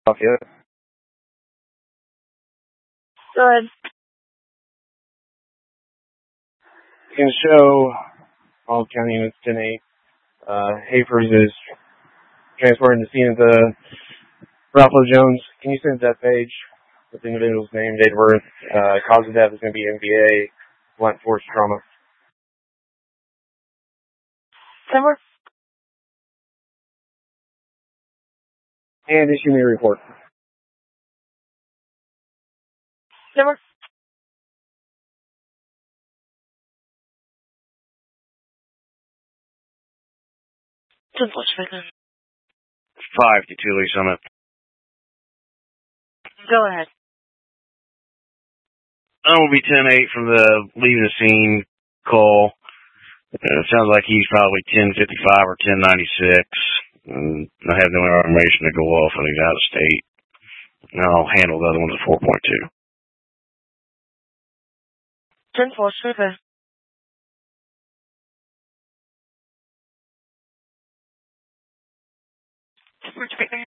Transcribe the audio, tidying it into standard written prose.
off yet? Go ahead. You can show all county units 10-8. Hafers is transporting the scene of the Ralph Jones. Can you send that page with the individual's name, date of birth, cause of death is going to be MVA, blunt force trauma. Somewhere? And issue me a report. Number? Simple speaking. 552 Lee Summit. Go ahead. That will be 10-8 from the leaving the scene call. It sounds like he's probably 1055 or 1096. And I have no information to go off when he's out of state. And I'll handle the other ones at 4.2. 10-4, super. Speaking.